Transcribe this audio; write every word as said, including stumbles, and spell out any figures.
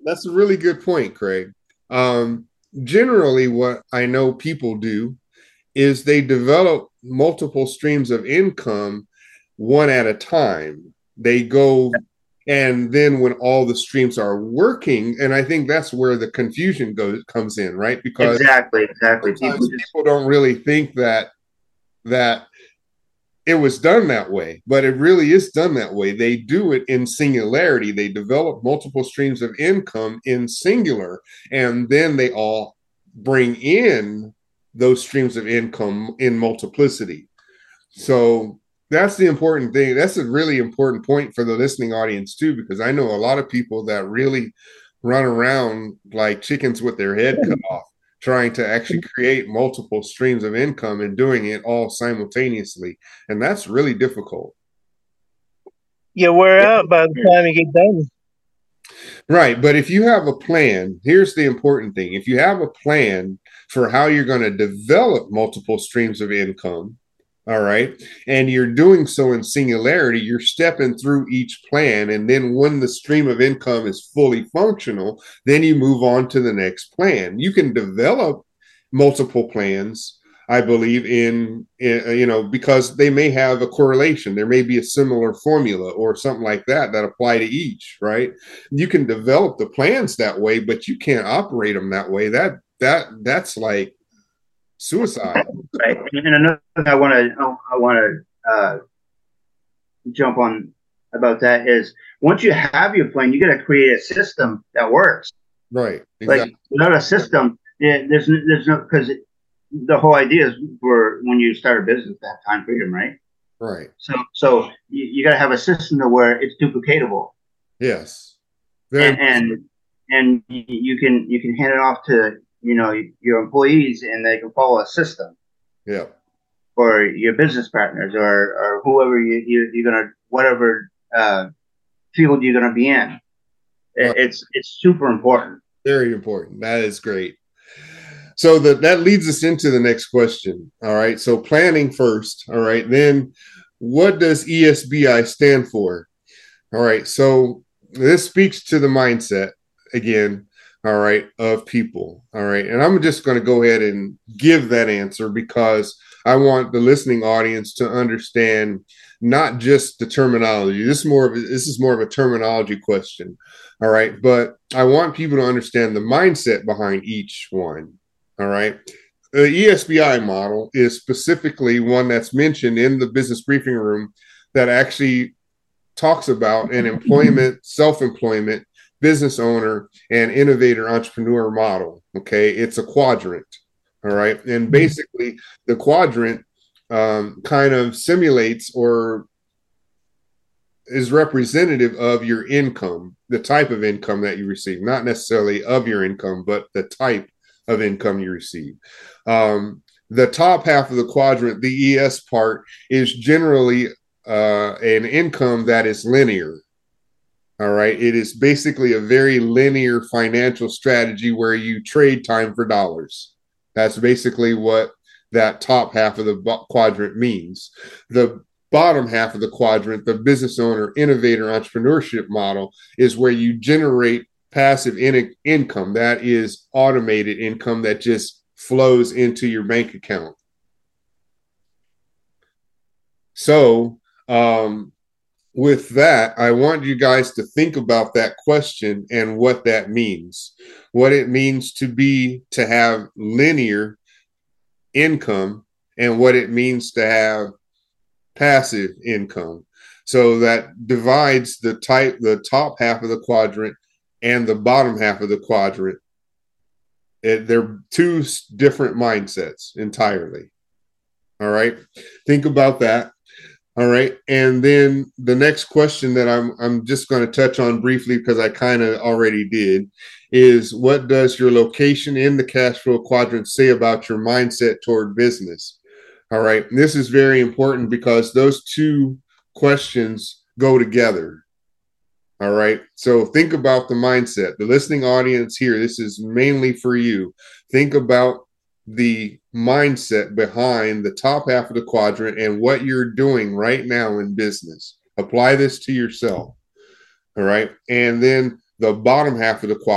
that's a really good point, Craig. Um, Generally, what I know people do is they develop multiple streams of income one at a time. They go, and then when all the streams are working, and I think that's where the confusion goes comes in, right? Because Exactly, exactly. People sometimes just people don't really think that that it was done that way, but it really is done that way. They do it in singularity. They develop multiple streams of income in singular, and then they all bring in those streams of income in multiplicity. So that's the important thing. That's a really important point for the listening audience too, because I know a lot of people that really run around like chickens with their head cut off, trying to actually create multiple streams of income and doing it all simultaneously. And that's really difficult. You wear out by the time you get done. Right. But if you have a plan, here's the important thing. If you have a plan for how you're going to develop multiple streams of income, all right, and you're doing so in singularity, you're stepping through each plan. And then when the stream of income is fully functional, then you move on to the next plan. You can develop multiple plans, I believe, in, in, you know, because they may have a correlation. There may be a similar formula or something like that that apply to each, right? You can develop the plans that way, but you can't operate them that way. That that that's like suicide. right. And another thing I want to I want to uh, jump on about that is once you have your plan, you got to create a system that works. Right. Like Exactly. without a system, yeah, there's there's no because the whole idea is for when you start a business to have time freedom, right? Right. So so you, you got to have a system to where it's duplicatable, Yes. Very and much so. and and you can you can hand it off to you know your employees, and they can follow a system, Yeah. or your business partners, or or whoever you, you you're gonna whatever uh, field you're gonna be in. Right. It's it's super important. Very important. That is great. So that that leads us into the next question. All right. So planning first. All right. Then what does E S B I stand for? All right. So this speaks to the mindset again. All right. Of people. All right. And I'm just going to go ahead and give that answer because I want the listening audience to understand not just the terminology. This is more of a, this is more of a terminology question. All right. But I want people to understand the mindset behind each one. All right. The E S B I model is specifically one that's mentioned in the business briefing room that actually talks about an employment, self employment, business owner, and innovator entrepreneur model. Okay. It's a quadrant. All right. And basically, the quadrant um, kind of simulates or is representative of your income, the type of income that you receive, not necessarily of your income, but the type of income you receive. Um, the top half of the quadrant, the E S part, is generally uh, an income that is linear. All right. It is basically a very linear financial strategy where you trade time for dollars. That's basically what that top half of the quadrant means. The bottom half of the quadrant, the business owner, innovator, entrepreneurship model, is where you generate passive in- income. That is automated income that just flows into your bank account. So, um, with that, I want you guys to think about that question and what that means. What it means to be to have linear income and what it means to have passive income. So that divides the type the top half of the quadrant and the bottom half of the quadrant. It, they're two different mindsets entirely. All right. Think about that. All right. And then the next question that I'm I'm just going to touch on briefly because I kind of already did is what does your location in the cash flow quadrant say about your mindset toward business? All right. And this is very important because those two questions go together. All right. So think about the mindset. The listening audience here, this is mainly for you. Think about the mindset behind the top half of the quadrant and what you're doing right now in business. Apply this to yourself. All right. And then the bottom half of the quadrant